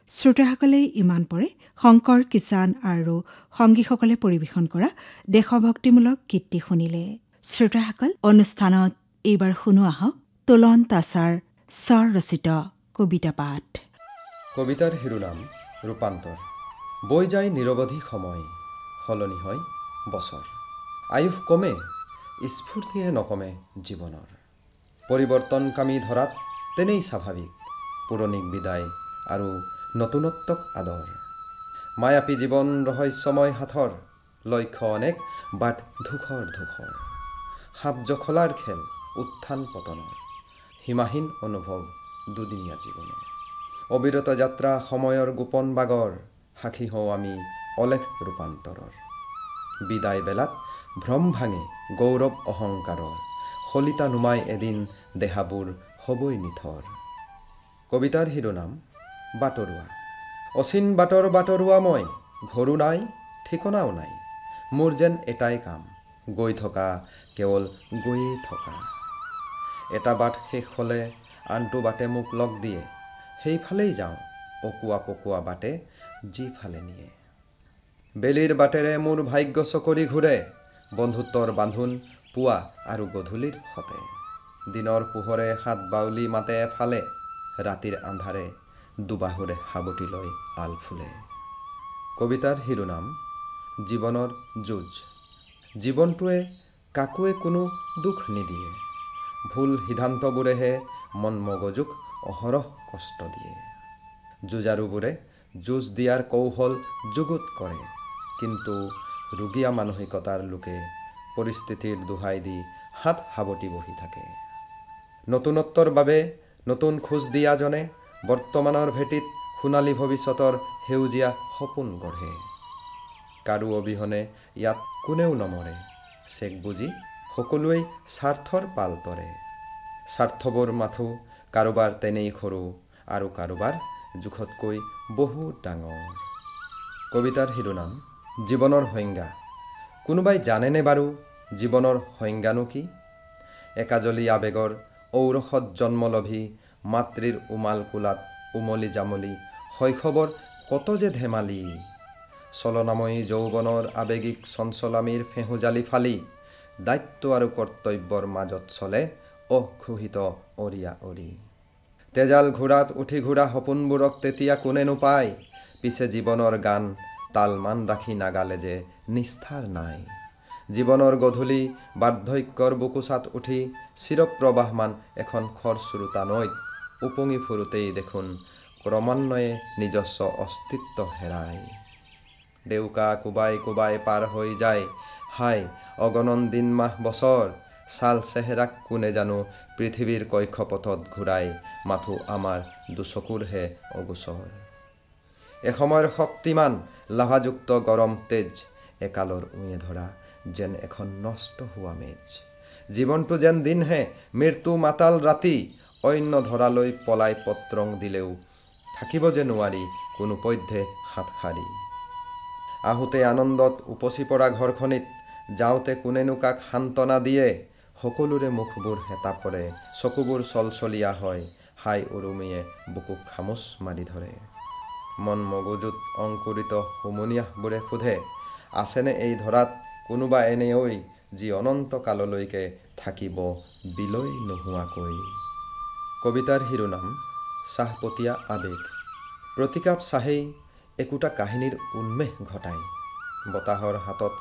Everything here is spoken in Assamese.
শ্ৰোতাসকলে ইমান পৰে শংকৰ কিষাণ আৰু সংগীসকলে পৰিৱেশন কৰা দেশভক্তিমূলক গীতটি শুনিলে। শ্ৰোতাসকল, অনুষ্ঠানত এইবাৰ শুনো আহক তোলন তাছাৰ স্বৰ ৰচিত কবিতা পাঠ। কবিতাৰ শিৰোনাম ৰূপান্তৰ। বৈ যায় নিৰৱধি সময়, সলনি হয় বছৰ। আয়ুস কমে, স্ফূৰ্তিয়ে নকমে জীৱনৰ। পৰিৱৰ্তনকামী ধৰাত তেনেই স্বাভাৱিক, পুৰণিক বিদায় আৰু নতুনত্বক আদৰ। মায়াপী জীৱন ৰহস্যময় হাথৰ, লক্ষ্য অনেক বাট ধূসৰ ধূসৰ। সাপ জখলাৰ খেল, উত্থান পতনৰ, সীমাহীন অনুভৱ দুদিনীয়া জীৱনৰ। অবিৰত যাত্ৰা সময়ৰ গোপন বাগৰ, সাক্ষী হওঁ আমি অলেখ ৰূপান্তৰৰ। বিদায় বেলাত ভ্ৰম ভাঙে গৌৰৱ অহংকাৰৰ, শলিতা নুমাই এদিন দেহাবোৰ হ'বই নিথৰ। কবিতাৰ শিৰোনাম বাটৰুৱা। অচিন বাটৰ বাটৰুৱা মই, ঘৰো নাই ঠিকনাও নাই। মোৰ যেন এটাই কাম, গৈ থকা কেৱল গৈয়ে থকা। এটা বাট শেষ হ'লে আনটো বাটে মোক লগ দিয়ে, সেইফালেই যাওঁ অকোৱা পকোৱা বাটে যিফালে নিয়ে। বেলিৰ বাটেৰে মোৰ ভাগ্য চকৰি ঘূৰে, বন্ধুত্বৰ বান্ধোন পুৱা আৰু গধূলিৰ সতে। দিনৰ পোহৰে হাত বাউলি মাতে এফালে, ৰাতিৰ আন্ধাৰে দুবাহুৰে সাবটি লৈ আল ফুলে। কবিতাৰ শিৰোনাম জীৱনৰ যুঁজ। জীৱনটোৱে কাকোৱে কোনো দুখ নিদিয়ে, ভুল সিদ্ধান্তবোৰেহে মন মগজুক অহৰহ কষ্ট দিয়ে। যুঁজাৰুবোৰে যুঁজ দিয়াৰ কৌশল যুগুত কৰে, কিন্তু ৰুগীয়া মানসিকতাৰ লোকে পৰিস্থিতিৰ দোহাই দি হাত সাৱটি বহি থাকে। নতুনত্বৰ বাবে নতুন খোজ দিয়াজনে বৰ্তমানৰ ভেটিত সোণালী ভৱিষ্যতৰ সেউজীয়া সপোন গঢ়ে। কাৰো অবিহনে ইয়াত কোনেও নমৰে, চেক বুজি সকলোৱেই স্বাৰ্থৰ পাল তৰে। স্বাৰ্থবোৰ মাথো কাৰোবাৰ তেনেই সৰু আৰু কাৰোবাৰ জোখতকৈ বহুত ডাঙৰ। কবিতাৰ শিৰোনাম জীৱনৰ সংজ্ঞা। কোনোবাই জানেনে বাৰু জীৱনৰ সংজ্ঞানো কি? একাজলি আবেগৰ ঔৰসত জন্মলভি মাতৃৰ উমাল কোলাত উমলি জামলি শৈশৱৰ কত যে ধেমালি। চলনাময়ী যৌৱনৰ আবেগিক চঞ্চলামীৰ ফেঁহুজালি ফালি দায়িত্ব আৰু কৰ্তব্যৰ মাজত চলে অঘোষিত অৰিয়া অৰি। তেজাল ঘোঁৰাত উঠি ঘূৰা সপোনবোৰক তেতিয়া কোনেনো পায়, পিছে জীৱনৰ গান তালমান ৰাখি নাগালে যে নিস্তাৰ নাই। জীৱনৰ গধূলি বাৰ্ধক্যৰ বুকুচাত উঠি চিৰপ্ৰবাহমান এখন খৰস্ৰোতা নৈত উপঙি ফুৰোতেই দেখোন ক্ৰমান্বয়ে নিজস্ব অস্তিত্ব হেৰায়। ডেউকা কোবাই কোবাই পাৰ হৈ যায় হাই অগণন দিন মাহ বছৰ, ছাল চেহেৰাক কোনে জানো পৃথিৱীৰ কক্ষপথত ঘূৰাই, মাথো আমাৰ দুচকুৰহে অগোচৰ। এসময়ৰ শক্তিমান লাভাযুক্ত গৰম তেজ, একালৰ উঁয়ে ধৰা যেন এখন নষ্ট হোৱা মেজ। জীৱনটো যেন দিনহে মৃত্যু মাতাল ৰাতি, অন্য ধৰালৈ পলাই পত্ৰং দিলেও থাকিব যে নোৱাৰি কোনোপধ্যে হাত সাৰি। আহোঁতে আনন্দত উপচি পৰা ঘৰখনিত, যাওঁতে কোনেনো কাক সান্তনা দিয়ে। সকলোৰে মুখবোৰ হেতা পৰে, চকুবোৰ চলচলীয়া হয়, হাই উৰুমিয়ে বুকুক খামোচ মাৰি ধৰে। মন মগজুত অংকুৰিত হুমুনিয়াহবোৰে সোধে, আছেনে এই ধৰাত কোনোবা এনেকৈ যি অনন্ত কাললৈকে থাকিব বিলৈ নোহোৱাকৈ। কবিতাৰ শিৰোনাম চাহপতীয়া আবেগ। প্ৰতিকাপ চাহেই একোটা কাহিনীৰ উন্মেষ ঘটায়। বতাহৰ হাতত